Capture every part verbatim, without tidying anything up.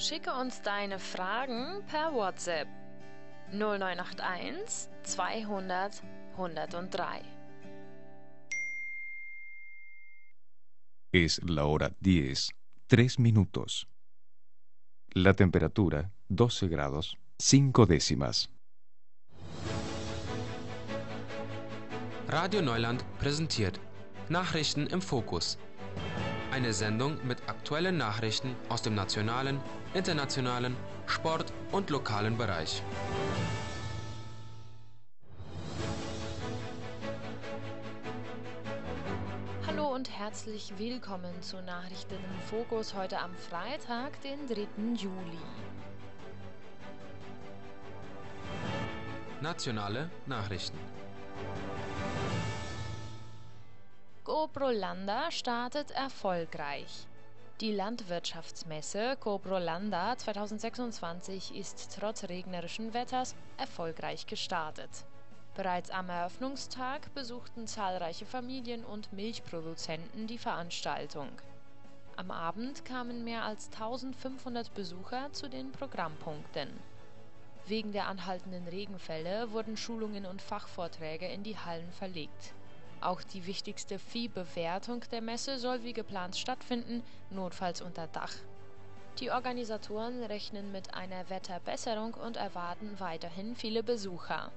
Schicke uns deine Fragen per WhatsApp null neun acht eins zweihundert hundertdrei. Es la hora diez, tres minutos. La temperatura doce grados, cinco décimas. Radio Neuland präsentiert Nachrichten im Fokus. Eine Sendung mit aktuellen Nachrichten aus dem nationalen, internationalen, Sport- und lokalen Bereich. Hallo und herzlich willkommen zu Nachrichten im Fokus heute am Freitag, den dritten Juli. Nationale Nachrichten. Coprolanda startet erfolgreich. Die Landwirtschaftsmesse Coprolanda zweitausendsechsundzwanzig ist trotz regnerischen Wetters erfolgreich gestartet. Bereits am Eröffnungstag besuchten zahlreiche Familien und Milchproduzenten die Veranstaltung. Am Abend kamen mehr als eintausendfünfhundert Besucher zu den Programmpunkten. Wegen der anhaltenden Regenfälle wurden Schulungen und Fachvorträge in die Hallen verlegt. Auch die wichtigste Viehbewertung der Messe soll wie geplant stattfinden, notfalls unter Dach. Die Organisatoren rechnen mit einer Wetterbesserung und erwarten weiterhin viele Besucher.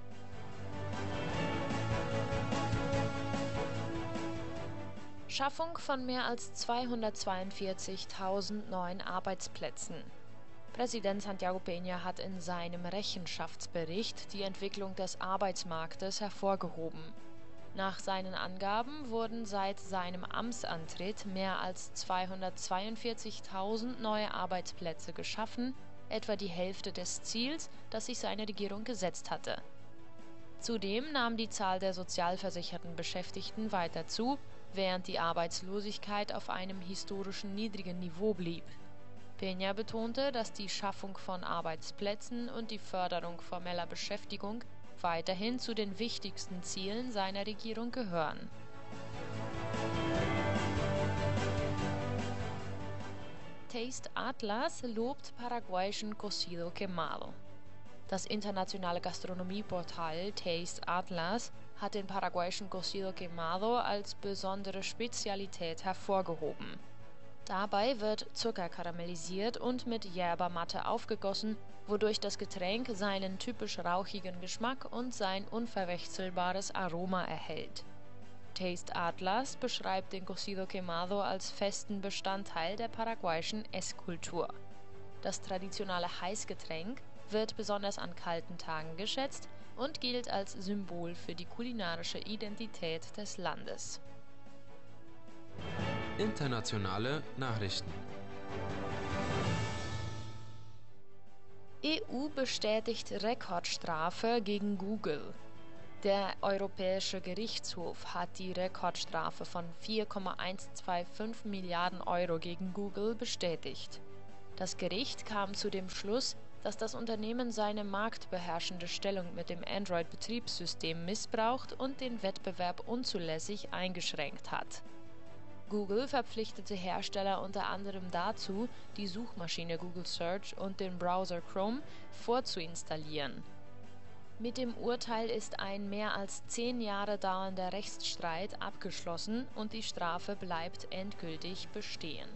Schaffung von mehr als zweihundertzweiundvierzigtausend neuen Arbeitsplätzen. Präsident Santiago Peña hat in seinem Rechenschaftsbericht die Entwicklung des Arbeitsmarktes hervorgehoben. Nach seinen Angaben wurden seit seinem Amtsantritt mehr als zweihundertzweiundvierzigtausend neue Arbeitsplätze geschaffen, etwa die Hälfte des Ziels, das sich seine Regierung gesetzt hatte. Zudem nahm die Zahl der sozialversicherten Beschäftigten weiter zu, während die Arbeitslosigkeit auf einem historischen niedrigen Niveau blieb. Peña betonte, dass die Schaffung von Arbeitsplätzen und die Förderung formeller Beschäftigung weiterhin zu den wichtigsten Zielen seiner Regierung gehören. Taste Atlas lobt paraguayischen Cocido Quemado. Das internationale Gastronomieportal Taste Atlas hat den paraguayischen Cocido Quemado als besondere Spezialität hervorgehoben. Dabei wird Zucker karamellisiert und mit Yerba-Mate aufgegossen, wodurch das Getränk seinen typisch rauchigen Geschmack und sein unverwechselbares Aroma erhält. Taste Atlas beschreibt den Cocido Quemado als festen Bestandteil der paraguayischen Esskultur. Das traditionelle Heißgetränk wird besonders an kalten Tagen geschätzt und gilt als Symbol für die kulinarische Identität des Landes. Internationale Nachrichten. E U bestätigt Rekordstrafe gegen Google. Der Europäische Gerichtshof hat die Rekordstrafe von vier Komma hundertfünfundzwanzig Milliarden Euro gegen Google bestätigt. Das Gericht kam zu dem Schluss, dass das Unternehmen seine marktbeherrschende Stellung mit dem Android-Betriebssystem missbraucht und den Wettbewerb unzulässig eingeschränkt hat. Google verpflichtete Hersteller unter anderem dazu, die Suchmaschine Google Search und den Browser Chrome vorzuinstallieren. Mit dem Urteil ist ein mehr als zehn Jahre dauernder Rechtsstreit abgeschlossen und die Strafe bleibt endgültig bestehen.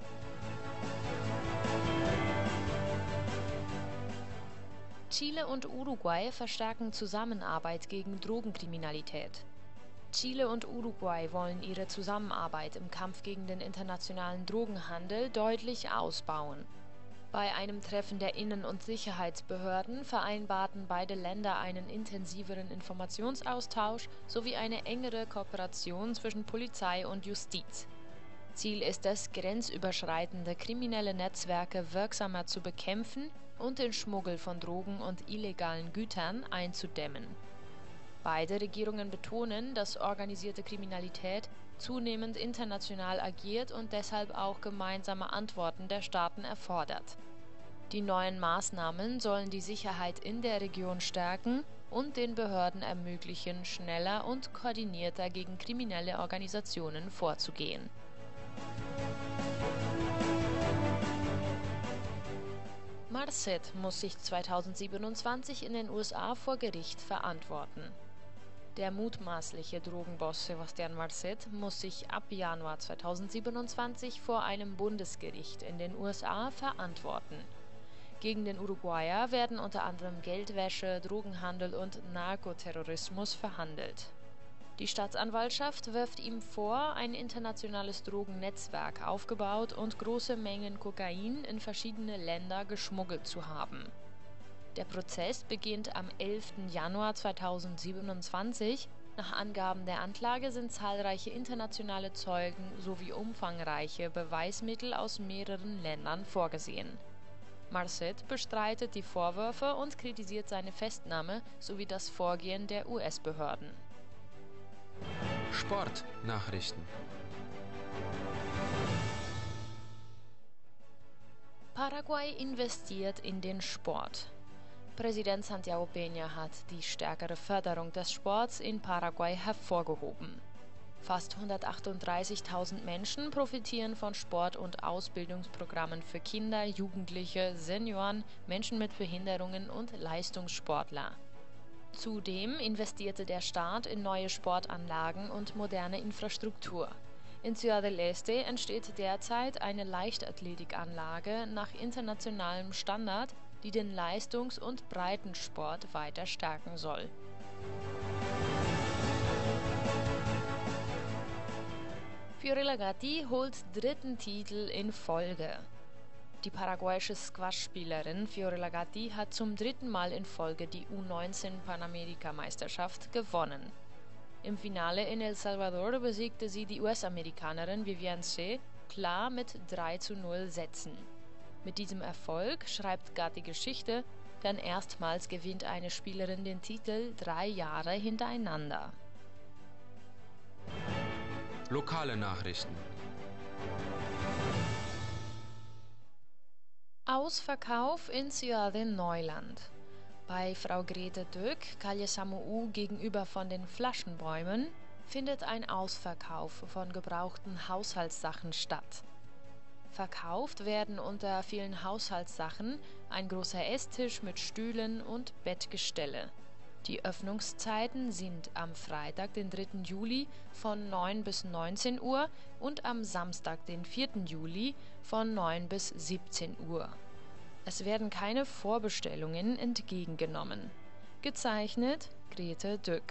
Chile und Uruguay verstärken Zusammenarbeit gegen Drogenkriminalität. Chile und Uruguay wollen ihre Zusammenarbeit im Kampf gegen den internationalen Drogenhandel deutlich ausbauen. Bei einem Treffen der Innen- und Sicherheitsbehörden vereinbarten beide Länder einen intensiveren Informationsaustausch sowie eine engere Kooperation zwischen Polizei und Justiz. Ziel ist es, grenzüberschreitende kriminelle Netzwerke wirksamer zu bekämpfen und den Schmuggel von Drogen und illegalen Gütern einzudämmen. Beide Regierungen betonen, dass organisierte Kriminalität zunehmend international agiert und deshalb auch gemeinsame Antworten der Staaten erfordert. Die neuen Maßnahmen sollen die Sicherheit in der Region stärken und den Behörden ermöglichen, schneller und koordinierter gegen kriminelle Organisationen vorzugehen. Marcet muss sich zweitausendsiebenundzwanzig in den U S A vor Gericht verantworten. Der mutmaßliche Drogenboss Sebastián Marcet muss sich ab Januar zweitausendsiebenundzwanzig vor einem Bundesgericht in den U S A verantworten. Gegen den Uruguayer werden unter anderem Geldwäsche, Drogenhandel und Narkoterrorismus verhandelt. Die Staatsanwaltschaft wirft ihm vor, ein internationales Drogennetzwerk aufgebaut und große Mengen Kokain in verschiedene Länder geschmuggelt zu haben. Der Prozess beginnt am elften Januar zweitausendsiebenundzwanzig. Nach Angaben der Anklage sind zahlreiche internationale Zeugen sowie umfangreiche Beweismittel aus mehreren Ländern vorgesehen. Marcet bestreitet die Vorwürfe und kritisiert seine Festnahme sowie das Vorgehen der U S-Behörden. Sportnachrichten. Paraguay investiert in den Sport. Präsident Santiago Peña hat die stärkere Förderung des Sports in Paraguay hervorgehoben. Fast hundertachtunddreißigtausend Menschen profitieren von Sport- und Ausbildungsprogrammen für Kinder, Jugendliche, Senioren, Menschen mit Behinderungen und Leistungssportler. Zudem investierte der Staat in neue Sportanlagen und moderne Infrastruktur. In Ciudad del Este entsteht derzeit eine Leichtathletikanlage nach internationalem Standard, die den Leistungs- und Breitensport weiter stärken soll. Fiorella Gatti holt dritten Titel in Folge. Die paraguayische Squash-Spielerin Fiorella Gatti hat zum dritten Mal in Folge die U neunzehn Panamerika-Meisterschaft gewonnen. Im Finale in El Salvador besiegte sie die U S-Amerikanerin Viviane Shea klar mit drei zu null Sätzen. Mit diesem Erfolg schreibt Gatti Geschichte, denn erstmals gewinnt eine Spielerin den Titel drei Jahre hintereinander. Lokale Nachrichten. Ausverkauf in Ciudad de Neuland. Bei Frau Grete Döck, Calle Samu gegenüber von den Flaschenbäumen, findet ein Ausverkauf von gebrauchten Haushaltssachen statt. Verkauft werden unter vielen Haushaltssachen ein großer Esstisch mit Stühlen und Bettgestelle. Die Öffnungszeiten sind am Freitag, den dritten Juli von neun bis neunzehn Uhr und am Samstag, den vierten Juli von neun bis siebzehn Uhr. Es werden keine Vorbestellungen entgegengenommen. Gezeichnet Grete Döck.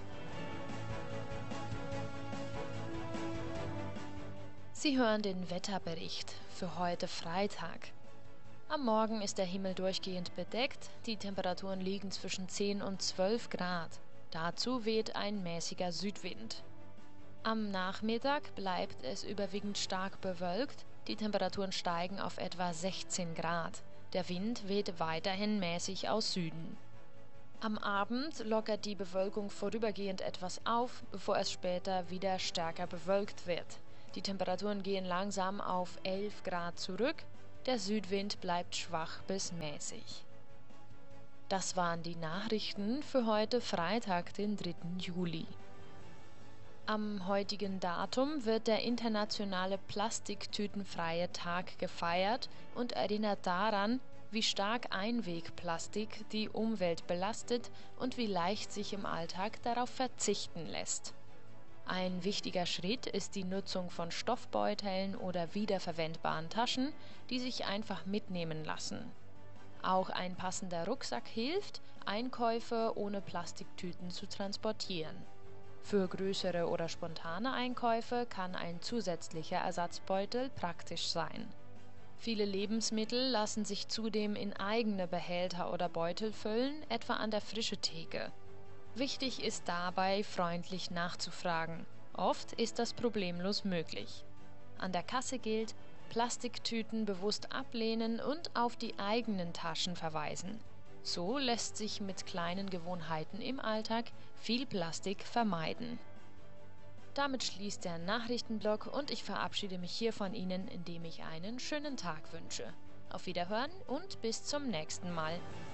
Sie hören den Wetterbericht für heute Freitag. Am Morgen ist der Himmel durchgehend bedeckt, die Temperaturen liegen zwischen zehn und zwölf Grad. Dazu weht ein mäßiger Südwind. Am Nachmittag bleibt es überwiegend stark bewölkt, die Temperaturen steigen auf etwa sechzehn Grad. Der Wind weht weiterhin mäßig aus Süden. Am Abend lockert die Bewölkung vorübergehend etwas auf, bevor es später wieder stärker bewölkt wird. Die Temperaturen gehen langsam auf elf Grad zurück. Der Südwind bleibt schwach bis mäßig. Das waren die Nachrichten für heute Freitag, den dritten Juli. Am heutigen Datum wird der internationale Plastiktütenfreie Tag gefeiert und erinnert daran, wie stark Einwegplastik die Umwelt belastet und wie leicht sich im Alltag darauf verzichten lässt. Ein wichtiger Schritt ist die Nutzung von Stoffbeuteln oder wiederverwendbaren Taschen, die sich einfach mitnehmen lassen. Auch ein passender Rucksack hilft, Einkäufe ohne Plastiktüten zu transportieren. Für größere oder spontane Einkäufe kann ein zusätzlicher Ersatzbeutel praktisch sein. Viele Lebensmittel lassen sich zudem in eigene Behälter oder Beutel füllen, etwa an der Frischetheke. Wichtig ist dabei, freundlich nachzufragen. Oft ist das problemlos möglich. An der Kasse gilt, Plastiktüten bewusst ablehnen und auf die eigenen Taschen verweisen. So lässt sich mit kleinen Gewohnheiten im Alltag viel Plastik vermeiden. Damit schließt der Nachrichtenblock und ich verabschiede mich hier von Ihnen, indem ich einen schönen Tag wünsche. Auf Wiederhören und bis zum nächsten Mal.